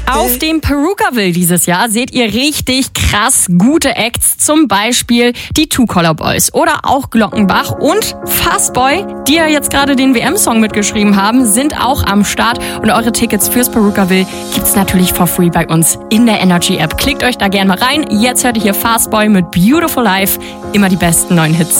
Auf dem Perukaville dieses Jahr seht ihr richtig krass gute Acts, zum Beispiel die Two Color Boys oder auch Glockenbach und Fastboy, die ja jetzt gerade den WM-Song mitgeschrieben haben, sind auch am Start und eure Tickets fürs Perukaville gibt's natürlich for free bei uns in der Energy App. Klickt euch da gerne mal rein. Jetzt hört ihr hier Fastboy mit Beautiful Life, immer die besten neuen Hits.